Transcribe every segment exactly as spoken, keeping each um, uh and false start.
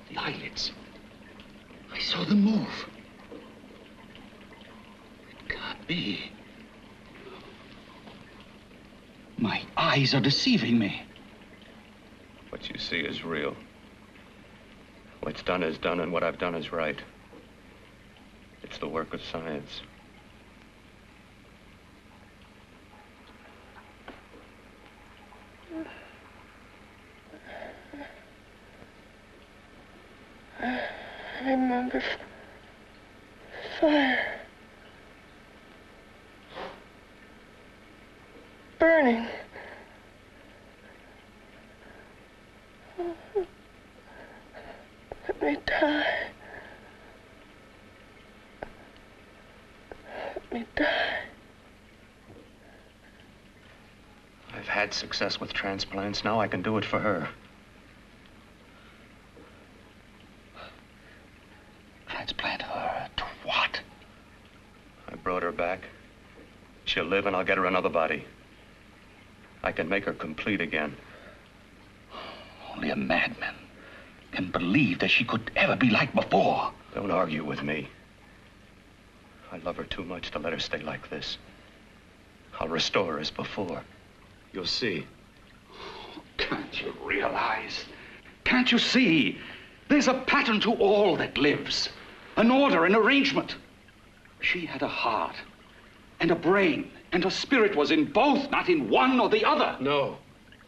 The eyelids. I saw them move. It can't be. My eyes are deceiving me. What you see is real. What's done is done, and what I've done is right. It's the work of science. I remember fire. Burning. Let me die. Let me die. I've had success with transplants. Now I can do it for her. Transplant her to what? I brought her back. She'll live, and I'll get her another body. I can make her complete again. Only a madman can believe that she could ever be like before. Don't argue with me. I love her too much to let her stay like this. I'll restore her as before. You'll see. Can't you realize? Can't you see? There's a pattern to all that lives. An order, an arrangement. She had a heart and a brain, and her spirit was in both, not in one or the other. No.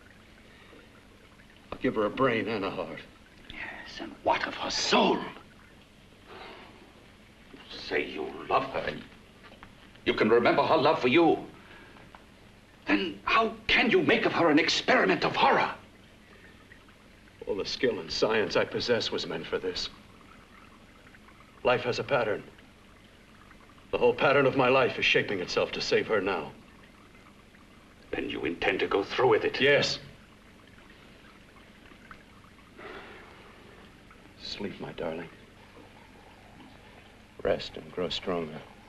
I'll give her a brain and a heart. Yes, and what of her soul? You say you love her, and you can remember her love for you. Then how can you make of her an experiment of horror? All the skill and science I possess was meant for this. Life has a pattern. The whole pattern of my life is shaping itself to save her now. Then you intend to go through with it? Yes. Sleep, my darling. Rest and grow stronger.